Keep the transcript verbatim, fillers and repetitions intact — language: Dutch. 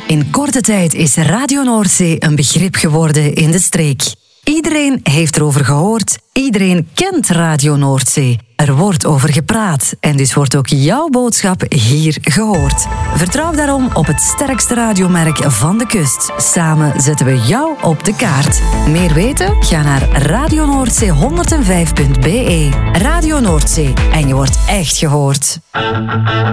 In korte tijd is Radio Noordzee een begrip geworden in de streek. Iedereen heeft erover gehoord. Iedereen kent Radio Noordzee. Er wordt over gepraat en dus wordt ook jouw boodschap hier gehoord. Vertrouw daarom op het sterkste radiomerk van de kust. Samen zetten we jou op de kaart. Meer weten? Ga naar radio noordzee honderdvijf punt be. Radio Noordzee en je wordt echt gehoord.